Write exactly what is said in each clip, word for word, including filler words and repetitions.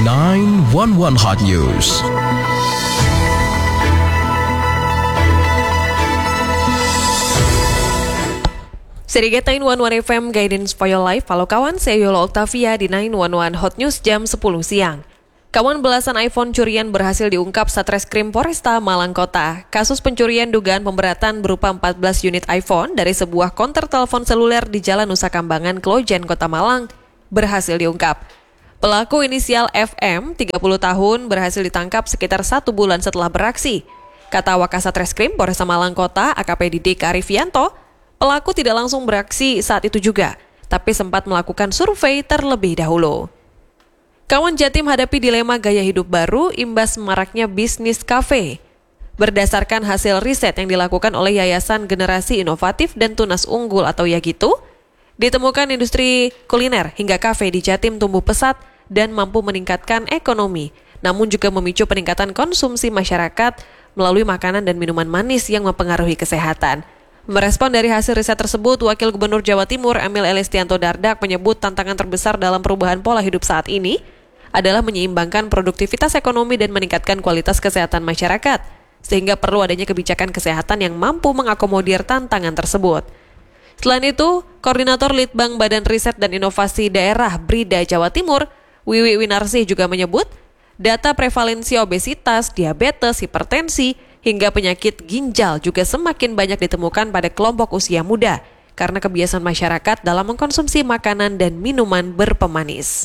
sembilan satu satu Hot News. Serigala sembilan satu satu F M Guidance for Your Life. Halo kawan, saya Yola Octavia di sembilan satu satu Hot News jam sepuluh siang. Kawan, belasan iPhone curian berhasil diungkap Satreskrim Polresta Malang Kota. Kasus pencurian dugaan pemberatan berupa empat belas unit iPhone dari sebuah konter telepon seluler di Jalan Nusa Kambangan, Klojen, Kota Malang berhasil diungkap. Pelaku inisial F M, tiga puluh tahun, berhasil ditangkap sekitar satu bulan setelah beraksi. Kata Wakasatreskrim Polresta Malang Kota, A K P Didik Arifianto, pelaku tidak langsung beraksi saat itu juga, tapi sempat melakukan survei terlebih dahulu. Kawan, Jatim hadapi dilema gaya hidup baru imbas maraknya bisnis kafe. Berdasarkan hasil riset yang dilakukan oleh Yayasan Generasi Inovatif dan Tunas Unggul atau Yagitu, ditemukan industri kuliner hingga kafe di Jatim tumbuh pesat dan mampu meningkatkan ekonomi, namun juga memicu peningkatan konsumsi masyarakat melalui makanan dan minuman manis yang mempengaruhi kesehatan. Merespon dari hasil riset tersebut, Wakil Gubernur Jawa Timur Emil Elistianto Dardak menyebut tantangan terbesar dalam perubahan pola hidup saat ini adalah menyeimbangkan produktivitas ekonomi dan meningkatkan kualitas kesehatan masyarakat, sehingga perlu adanya kebijakan kesehatan yang mampu mengakomodir tantangan tersebut. Selain itu, Koordinator Litbang Badan Riset dan Inovasi Daerah Brida Jawa Timur, Wiwi Winarsih juga menyebut, data prevalensi obesitas, diabetes, hipertensi, hingga penyakit ginjal juga semakin banyak ditemukan pada kelompok usia muda karena kebiasaan masyarakat dalam mengkonsumsi makanan dan minuman berpemanis.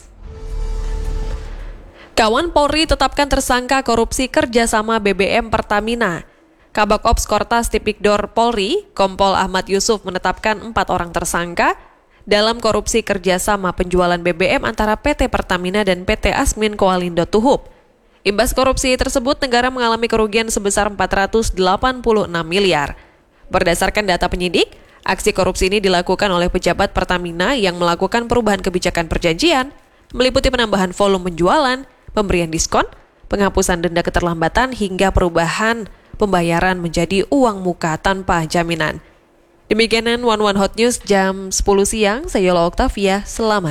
Kawan, Polri tetapkan tersangka korupsi kerjasama B B M Pertamina. Kabak Ops Kortas Tipikdor Polri, Kompol Ahmad Yusuf menetapkan empat orang tersangka dalam korupsi kerjasama penjualan B B M antara P T Pertamina dan P T Asmin Koalindo Tuhub. Imbas korupsi tersebut, negara mengalami kerugian sebesar empat ratus delapan puluh enam miliar. Berdasarkan data penyidik, aksi korupsi ini dilakukan oleh pejabat Pertamina yang melakukan perubahan kebijakan perjanjian, meliputi penambahan volume penjualan, pemberian diskon, penghapusan denda keterlambatan, hingga perubahan pembayaran menjadi uang muka tanpa jaminan. Demikianan One One Hot News jam sepuluh siang, saya Yola Octavia, selamat.